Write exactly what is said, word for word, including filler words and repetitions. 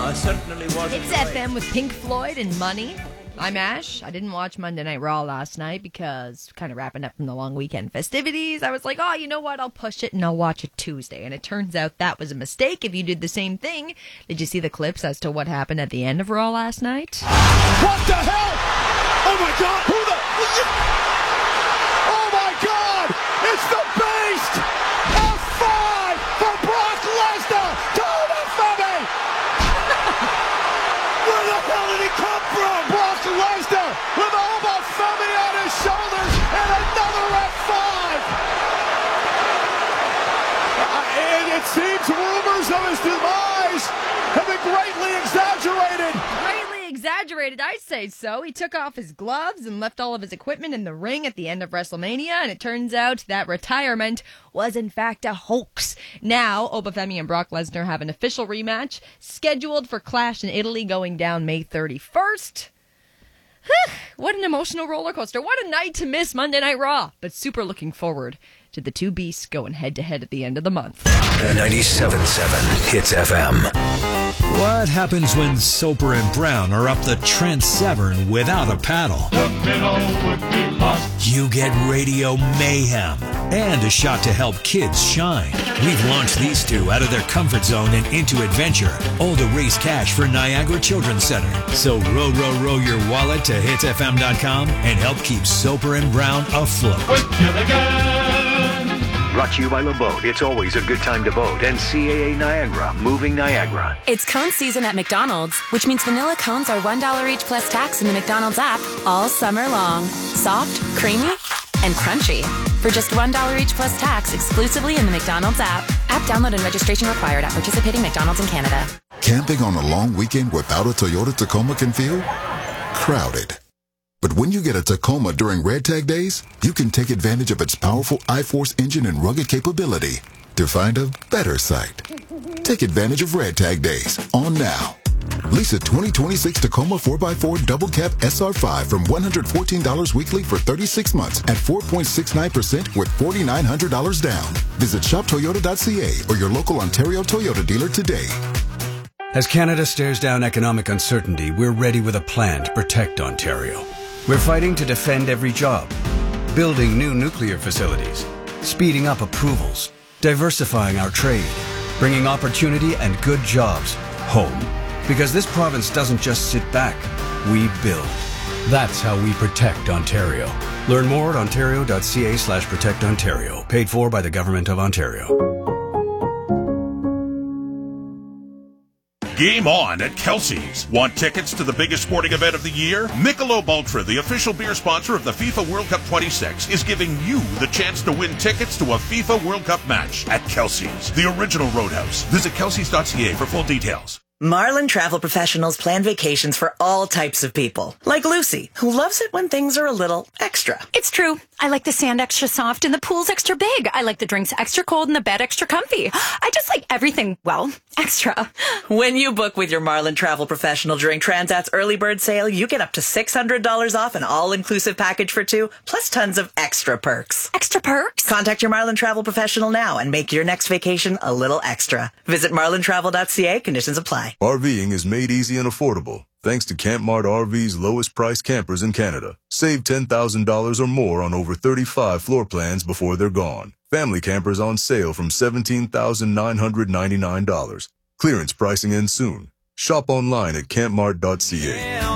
I certainly wasn't. It's F M with Pink Floyd and Money. I'm Ash. I didn't watch Monday Night Raw last night because kind of wrapping up from the long weekend festivities. I was like, oh, you know what? I'll push it and I'll watch it Tuesday. And it turns out that was a mistake if you did the same thing. Did you see the clips as to what happened at the end of Raw last night? What the hell? Oh my God! Who the? Oh my God! It's the Beast! F five for Brock Lesnar! Total Femi! Where the hell did he come from? Brock Lesnar with Alba Femi on his shoulders and another F five! Uh, it, it seems rumors of his demise have been greatly exaggerated. Greatly exaggerated, I'd say so. He took off his gloves and left all of his equipment in the ring at the end of WrestleMania, and it turns out that retirement was in fact a hoax. Now, Obafemi and Brock Lesnar have an official rematch scheduled for Clash in Italy going down May thirty-first. What an emotional roller coaster. What a night to miss Monday Night Raw. But super looking forward to the two beasts going head to head at the end of the month. ninety-seven point seven Hits F M. What happens when Soper and Brown are up the Trent Severn without a paddle? You get radio mayhem and a shot to help kids shine. We've launched these two out of their comfort zone and into adventure, all to raise cash for Niagara Children's Center. So row, row, row your wallet to hits f m dot com and help keep Soper and Brown afloat. Brought to you by LeBeau. It's always a good time to vote. And C A A Niagara, moving Niagara. It's cone season at McDonald's, which means vanilla cones are one dollar each plus tax in the McDonald's app all summer long. Soft, creamy, and crunchy. For just one dollar each plus tax exclusively in the McDonald's app. App download and registration required at participating McDonald's in Canada. Camping on a long weekend without a Toyota Tacoma can feel crowded. But when you get a Tacoma during Red Tag Days, you can take advantage of its powerful I-Force engine and rugged capability to find a better site. Take advantage of Red Tag Days on now. Lease a twenty twenty-six Tacoma four by four Double Cab S R five from one hundred fourteen dollars weekly for thirty-six months at four point six nine percent with four thousand nine hundred dollars down. Visit shop toyota dot c a or your local Ontario Toyota dealer today. As Canada stares down economic uncertainty, we're ready with a plan to protect Ontario. We're fighting to defend every job, building new nuclear facilities, speeding up approvals, diversifying our trade, bringing opportunity and good jobs home. Because this province doesn't just sit back, we build. That's how we protect Ontario. Learn more at ontario dot c a slash protect ontario. Paid for by the Government of Ontario. Game on at Kelsey's. Want tickets to the biggest sporting event of the year? Michelob Ultra, the official beer sponsor of the FIFA World Cup twenty-six, is giving you the chance to win tickets to a FIFA World Cup match at Kelsey's, the original Roadhouse. Visit kelseys dot c a for full details. Marlin Travel Professionals plan vacations for all types of people. Like Lucy, who loves it when things are a little extra. It's true. I like the sand extra soft and the pool's extra big. I like the drinks extra cold and the bed extra comfy. I just like everything, well, extra. When you book with your Marlin Travel Professional during Transat's early bird sale, you get up to six hundred dollars off an all-inclusive package for two, plus tons of extra perks. Extra perks? Contact your Marlin Travel Professional now and make your next vacation a little extra. Visit marlin travel dot c a. Conditions apply. RVing is made easy and affordable thanks to Campmart R V's lowest price campers in Canada. Save ten thousand dollars or more on over thirty-five floor plans before they're gone. Family campers on sale from seventeen thousand nine hundred ninety-nine dollars. Clearance pricing ends soon. Shop online at campmart dot c a.